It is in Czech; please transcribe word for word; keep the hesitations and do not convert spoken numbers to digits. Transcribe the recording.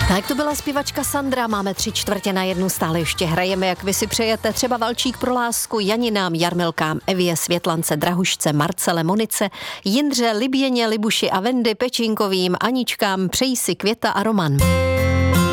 Tak to byla zpěvačka Sandra, máme tři čtvrtě na jednu, stále ještě hrajeme, jak vy si přejete, třeba Valčík pro lásku Janinám, Jarmilkám, Evě, Světlance, Drahušce, Marcele, Monice, Jindře, Liběně, Libuši a Vendy, Pečinkovým, Aničkám, přejí si Květa a Roman.